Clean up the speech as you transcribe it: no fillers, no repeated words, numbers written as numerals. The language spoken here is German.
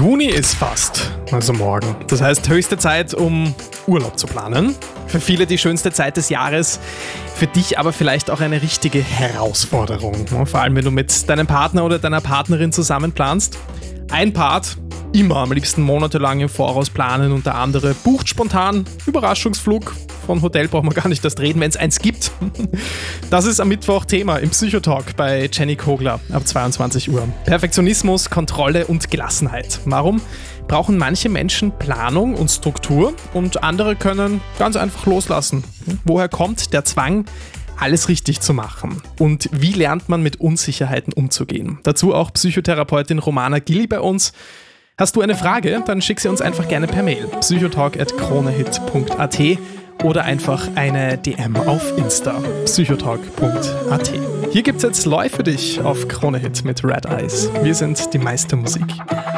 Juni ist fast, also morgen. Das heißt, höchste Zeit, um Urlaub zu planen. Für viele die schönste Zeit des Jahres, für dich aber vielleicht auch eine richtige Herausforderung. Vor allem, wenn du mit deinem Partner oder deiner Partnerin zusammen planst. Ein Part immer am liebsten monatelang im Voraus planen und der andere bucht spontan Überraschungsflug. Von Hotel braucht man gar nicht erst reden, wenn es eins gibt. Das ist am Mittwoch Thema im Psychotalk bei Jenny Kogler ab 22 Uhr. Perfektionismus, Kontrolle und Gelassenheit. Warum brauchen manche Menschen Planung und Struktur und andere können ganz einfach loslassen? Woher kommt der Zwang, alles richtig zu machen? Und wie lernt man mit Unsicherheiten umzugehen? Dazu auch Psychotherapeutin Romana Gilli bei uns. Hast du eine Frage? Dann schick sie uns einfach gerne per Mail psychotalk@kronehit.at oder einfach eine DM auf Insta psychotalk.at. Hier gibt's jetzt Loi für dich auf Kronehit mit Red Eyes. Wir sind die meiste Musik.